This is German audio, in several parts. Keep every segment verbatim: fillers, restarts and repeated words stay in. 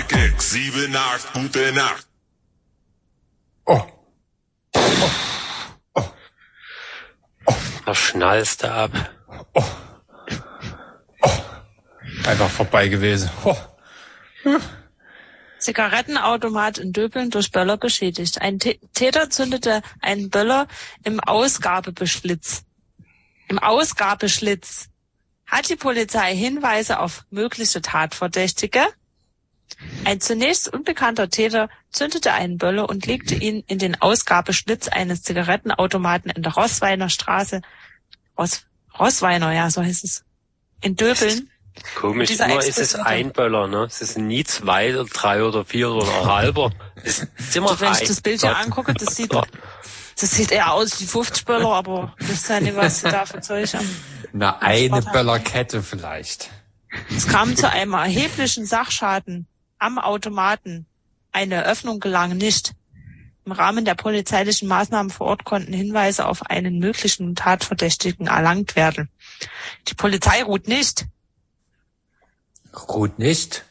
alle Keks, sieben, acht, gute Nacht. Oh. Oh. Oh. Oh. Da schnallst du ab. Oh. Oh. Einfach vorbei gewesen. Oh. Hm. Zigarettenautomat in Döbeln durch Böller beschädigt. Ein T- Täter zündete einen Böller im Ausgabeschlitz. Im Ausgabeschlitz. Hat die Polizei Hinweise auf mögliche Tatverdächtige? Ein zunächst unbekannter Täter zündete einen Böller und legte ihn in den Ausgabeschlitz eines Zigarettenautomaten in der Rossweiner Straße. Ross, Rossweiner, ja, so heißt es. In Döbeln. Komisch, immer ist es ein Böller, ne? Es ist nie zwei oder drei oder vier oder ein halber. Es ist immer Wenn ein. ich das Bild hier angucke, das sieht, das sieht eher aus wie fünfzig Böller, aber das ist ja nicht, was sie da für Zeug haben. Na, eine Böllerkette vielleicht. Es kam zu einem erheblichen Sachschaden am Automaten. Eine Öffnung gelang nicht. Im Rahmen der polizeilichen Maßnahmen vor Ort konnten Hinweise auf einen möglichen Tatverdächtigen erlangt werden. Die Polizei ruht nicht. Ruht nicht?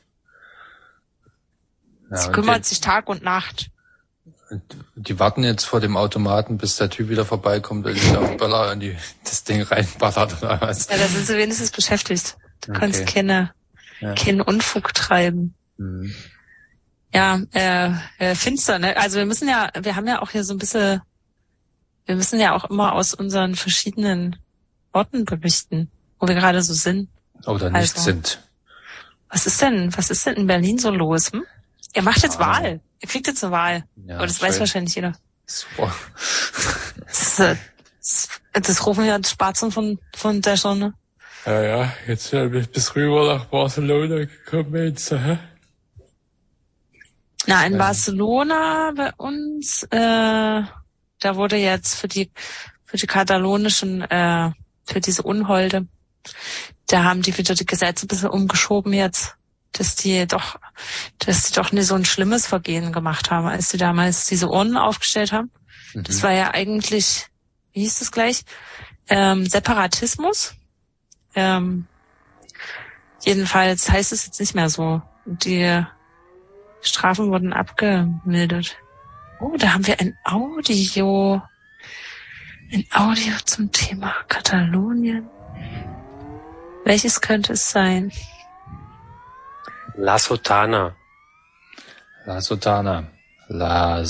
Ja, Sie kümmert sich Tag und Nacht. Die warten jetzt vor dem Automaten, bis der Typ wieder vorbeikommt, der sich auf Böller in die, das Ding reinballert oder was. Ja, da sind sie wenigstens beschäftigt. Du Okay. kannst keine, Ja. keinen Unfug treiben. Mhm. Ja, äh, äh, finster, ne? Also wir müssen ja, wir haben ja auch hier so ein bisschen, wir müssen ja auch immer aus unseren verschiedenen Orten berichten, wo wir gerade so sind. Oder nicht Also, sind. Was ist denn, was ist denn in Berlin so los, hm? Ihr macht jetzt Ah. Wahl. Ihr kriegt jetzt eine Wahl. Ja, Aber das schön. weiß wahrscheinlich jeder. Super. Das, äh, das, das rufen ja die Spatzen von, von der Sonne. Ja, ja, jetzt äh, bis rüber nach Barcelona gekommen jetzt, hä? Na, in Ja. Barcelona bei uns, äh, da wurde jetzt für die, für die katalonischen, äh, für diese Unholde, da haben die wieder die Gesetze ein bisschen umgeschoben jetzt, dass die doch, dass die doch nicht so ein schlimmes Vergehen gemacht haben, als die damals diese Urnen aufgestellt haben. Mhm. Das war ja eigentlich, wie hieß das gleich? Ähm, Separatismus. Ähm, jedenfalls heißt es jetzt nicht mehr so. Die Strafen wurden abgemildert. Oh, da haben wir ein Audio. Ein Audio zum Thema Katalonien. Welches könnte es sein? La Sotana. La Sotana. La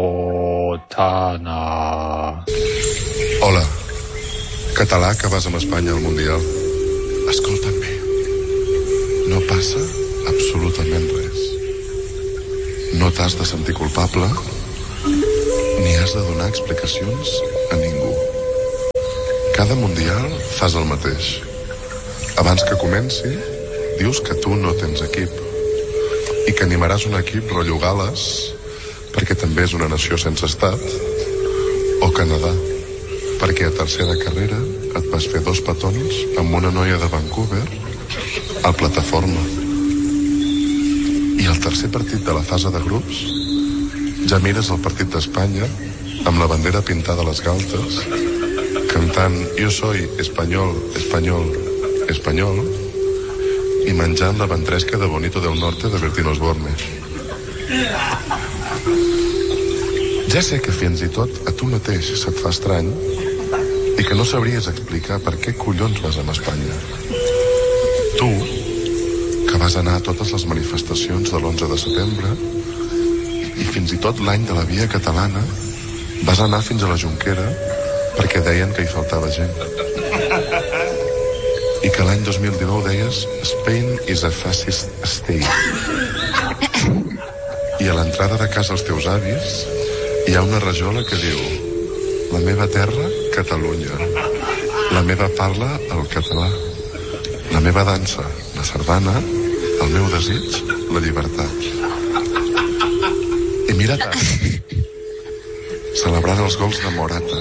Sotana. Hola, català que vas amb Espanya al Mundial. Escolta'm bé. No passa absolutament res. No t'has de sentir culpable ni has de donar explicacions a ningú. Cada Mundial fas el mateix. Abans que comenci, dius que tu no tens equip i que animaràs un equip rotllo Gal·les perquè també és una nació sense estat, o Canadà perquè a tercera carrera et vas fer dos petons amb una noia de Vancouver a plataforma. I el tercer partit de la fase de grups ja mires el partit d'Espanya amb la bandera pintada a les galtes cantant Yo soy español, español, español i menjant la ventresca de Bonito del Norte de Bertín Osborne. Ja sé que fins i tot a tu mateix se't fa estrany i que no sabries explicar per què collons vas a Espanya. Tu, que vas anar a totes les manifestacions de l'onze de setembre i fins i tot l'any de la Via Catalana vas anar fins a la Jonquera perquè deien que hi faltava gent. I que l'any dos mil dinou deies Spain is a fascist state. I a l'entrada de casa als teus avis hi ha una rajola que diu la meva terra, Catalunya. La meva parla, el català. La meva dansa, la sardana. El meu desig, la llibertat. I mira tant. Celebrant els gols de Morata.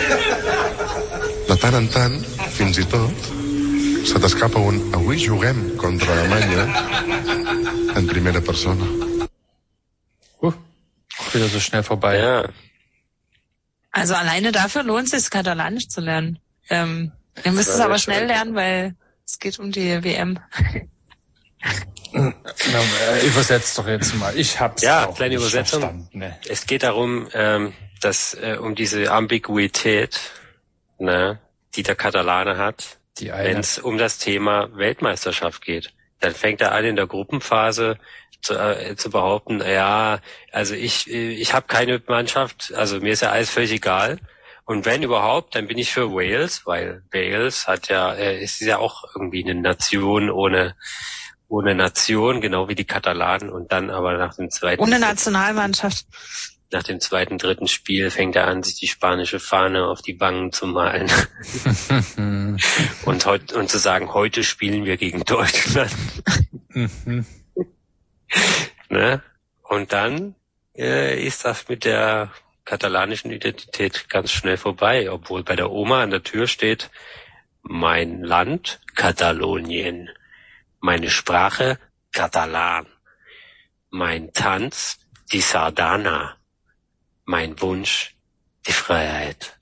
De tant en tant, fins i tot, se t'escapa un avui juguem contra Alemanya en primera persona. Uh, wieder so schnell vorbei. Ja. Also alleine dafür lohnt es sich, Katalanisch zu lernen. Ähm, ihr müsst es aber schnell lernen, weil es geht um die W M. Übersetzt doch jetzt mal. Ich hab's ja, auch kleine nicht Übersetzung. verstanden. Ne? Es geht darum, ähm, dass äh, um diese Ambiguität, ne, die der Katalane hat, wenn es um das Thema Weltmeisterschaft geht. Dann fängt er an in der Gruppenphase zu, äh, zu behaupten, ja, also ich ich habe keine Mannschaft, also mir ist ja alles völlig egal. Und wenn überhaupt, dann bin ich für Wales, weil Wales hat ja, äh, ist ja auch irgendwie eine Nation ohne ohne Nation, genau wie die Katalanen. Und dann aber nach dem zweiten ohne Nationalmannschaft. Nach dem zweiten, dritten Spiel fängt er an, sich die spanische Fahne auf die Wangen zu malen und heut, und zu sagen, heute spielen wir gegen Deutschland. Ne? Und dann äh, ist das mit der katalanischen Identität ganz schnell vorbei, obwohl bei der Oma an der Tür steht, mein Land, Katalonien, meine Sprache, Katalan, mein Tanz, die Sardana, mein Wunsch, die Freiheit.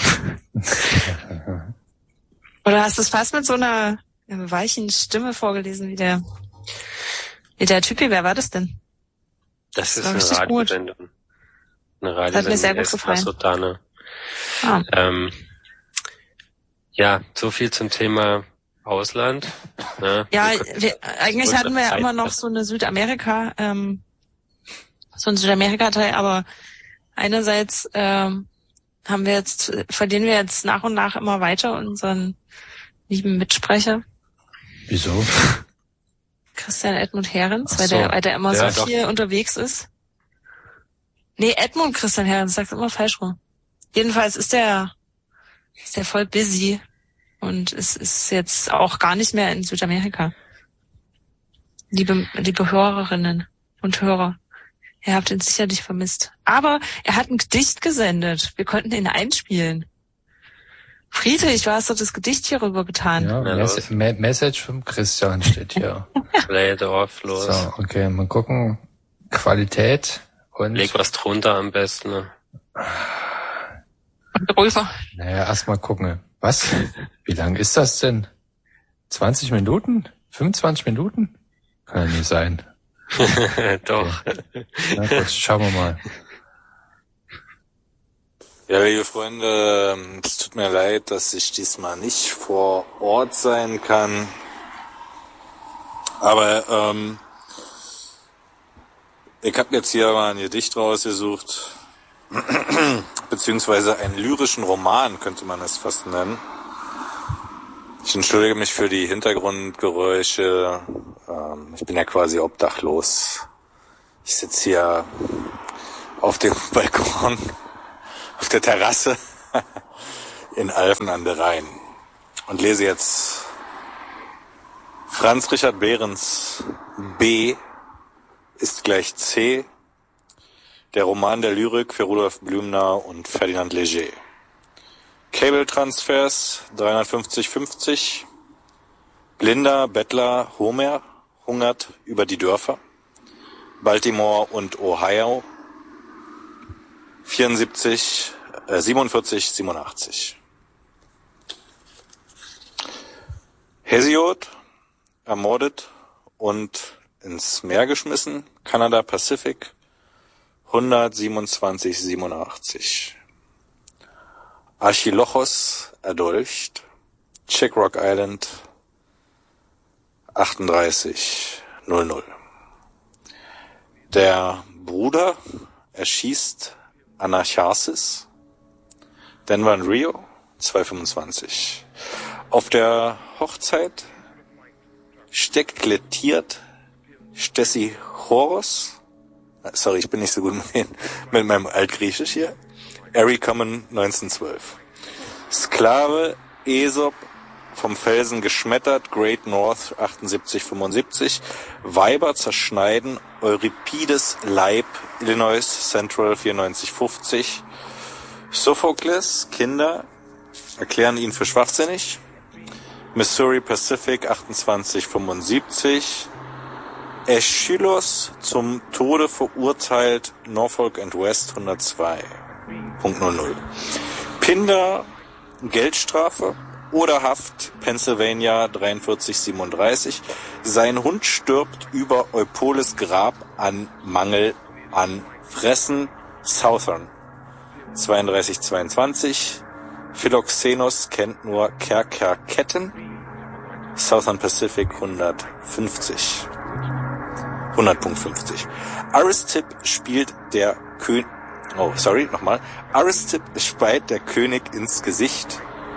Oder hast du es fast mit so einer weichen Stimme vorgelesen, wie der, wie der Typi? Wer war das denn? Das ist das eine Radiosendung. Gut. Eine Radiosendung. Das hat mir sehr gut gefallen. Ah. Ähm, ja, so viel zum Thema Ausland. Ne? Ja, wir, eigentlich hatten wir ja immer noch so eine Südamerika, ähm, so ein Südamerika-Teil, aber einerseits ähm, haben wir jetzt, verlieren wir jetzt nach und nach immer weiter unseren lieben Mitsprecher. Wieso? Christian Edmund Herrens, Ach weil so. der, weil der immer ja, so doch. viel unterwegs ist. Nee, Edmund Christian Herrens, sag's immer falsch rum. Jedenfalls ist der, ist der voll busy und es ist jetzt auch gar nicht mehr in Südamerika. Liebe, liebe Hörerinnen und Hörer, ihr habt ihn sicherlich vermisst. Aber er hat ein Gedicht gesendet. Wir konnten ihn einspielen. Friedrich, du hast doch das Gedicht hier rüber getan. Ja, Ja, Mes- Me- Message vom Christian steht hier. Play it off, los. So, okay, mal gucken. Qualität und... Leg was drunter am besten. Ne? Rüber. Naja, erst mal gucken. Was? Wie lang ist das denn? zwanzig Minuten? fünfundzwanzig Minuten? Kann ja nicht sein. Doch. Okay. Na gut, schauen wir mal. Ja, liebe Freunde, es tut mir leid, dass ich diesmal nicht vor Ort sein kann. Aber ähm, ich habe jetzt hier mal ein Gedicht rausgesucht, beziehungsweise einen lyrischen Roman, könnte man es fast nennen. Ich entschuldige mich für die Hintergrundgeräusche. Ähm, ich bin ja quasi obdachlos. Ich sitze hier auf dem Balkon, auf der Terrasse in Alphen an der Rhein und lese jetzt Franz Richard Behrens B ist gleich C, der Roman der Lyrik für Rudolf Blümner und Ferdinand Léger. Cable-Transfers dreihundertfünfzig fünfzig, blinder Bettler Homer hungert über die Dörfer, Baltimore und Ohio, vierundsiebzig, äh, siebenundvierzig, siebenundachtzig. Hesiod, ermordet und ins Meer geschmissen, Kanada Pacific, hundertsiebenundzwanzig, siebenundachtzig. Archilochos, erdolcht, Czech Rock Island, achtunddreißig, null null. Der Bruder erschießt Anacharsis, Denver und Rio, zweihundertfünfundzwanzig. Auf der Hochzeit steklettiert Stessi Choros, sorry, ich bin nicht so gut mit, den, mit meinem Altgriechisch hier, Erie Common neunzehnhundertzwölf. Sklave Aesop vom Felsen geschmettert, Great North achtundsiebzig fünfundsiebzig. Weiber zerschneiden, Euripides Leib, Illinois Central vierundneunzig fünfzig. Sophokles, Kinder erklären ihn für schwachsinnig. Missouri Pacific achtundzwanzig fünfundsiebzig. Aeschylus zum Tode verurteilt, Norfolk and West hundertzwei Punkt null null. Pindar, Geldstrafe, Oderhaft, Pennsylvania dreiundvierzig siebenunddreißig. Sein Hund stirbt über Eupoles Grab an Mangel an Fressen. Southern zweiunddreißig zweiundzwanzig. Philoxenos kennt nur Kerkerketten. Southern Pacific hundertfünfzig. hundert Punkt fünfzig. Aristipp spielt der König... Oh, sorry, nochmal. Aristipp speit der König ins Gesicht.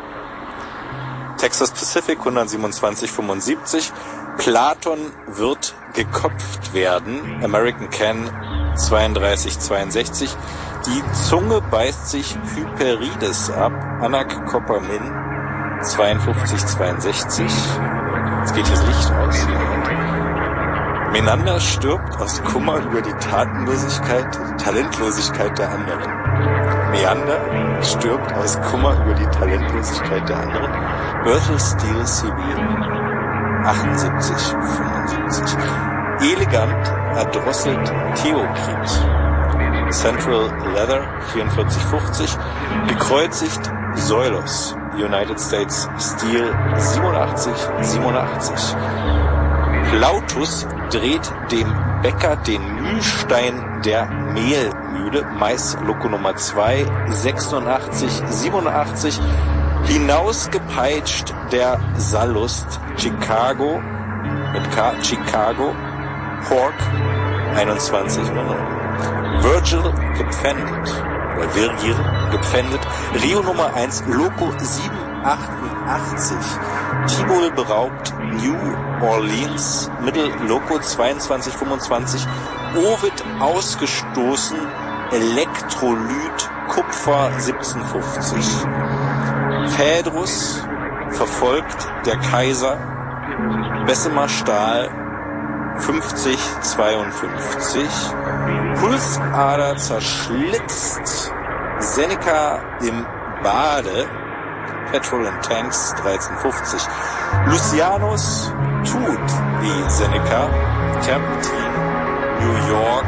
Texas Pacific hundertsiebenundzwanzig fünfundsiebzig. Platon wird geköpft werden. American Can zweiunddreißig zweiundsechzig. Die Zunge beißt sich Hyperides ab. Anakopamin zweiundfünfzig zweiundsechzig. Jetzt geht hier das Licht aus. Menander stirbt aus Kummer über die Tatenlosigkeit, Talentlosigkeit der anderen. Meander stirbt aus Kummer über die Talentlosigkeit der anderen. Berthold Steele Sibyl achtundsiebzig fünfundsiebzig. Elegant erdrosselt Theokrit. Central Leather vierundvierzig fünfzig. Gekreuzigt Soilos. United States Steel siebenundachtzig siebenundachtzig. Plautus dreht dem Bäcker den Mühlstein der Mehlmühle, Maisloko Nummer zwei, sechsundachtzig siebenundachtzig. Hinausgepeitscht der Sallust, Chicago, mit K, Chicago, Pork, einundzwanzig neun. Virgil gepfändet, oder Virgil gepfändet, Rio Nummer eins, Loco sieben achtundachtzig. Tibol beraubt New Orleans, Mittel Loco zweiundzwanzig fünfundzwanzig. Ovid ausgestoßen, Elektrolyt, Kupfer siebzehnhundertfünfzig. Phaedrus verfolgt der Kaiser, Bessemer Stahl fünfzig zweiundfünfzig. Pulsader zerschlitzt, Seneca im Bade, Petrol and Tanks dreizehn fünfzig. Lucianus tut wie Seneca, Terpentin, New York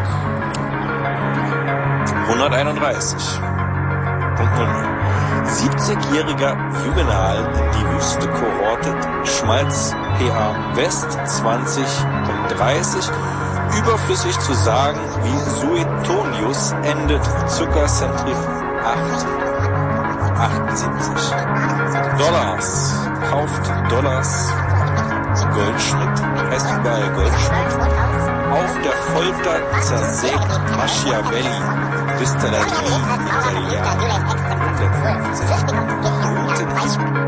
hunderteinunddreißig. siebzigjähriger Juvenal in die Wüste kohortet, Schmalz P A West zwanzig dreißig. Überflüssig zu sagen, wie Suetonius endet Zuckercentrif acht achtundsiebzig. Dollars, kauft Dollars, Goldschmidt, heißt überall Goldschmidt. Auf der Folter zersägt Machiavelli, Vista la Italiana, hundertfünfzig. Guten